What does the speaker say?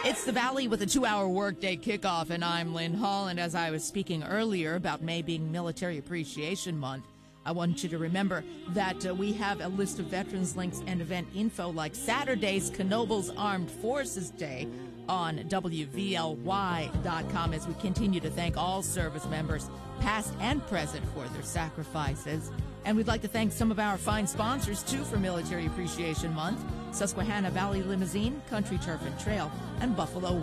It's the Valley with a 2-hour workday kickoff, and I'm Lynn Hall. And as I was speaking earlier about May being Military Appreciation Month, I want you to remember that we have a list of veterans links and event info like Saturday's Knoebels Armed Forces Day on WVLY.com as we continue to thank all service members, past and present, for their sacrifices. And we'd like to thank some of our fine sponsors, too, for Military Appreciation Month: Susquehanna Valley Limousine, Country Turf and Trail, and Buffalo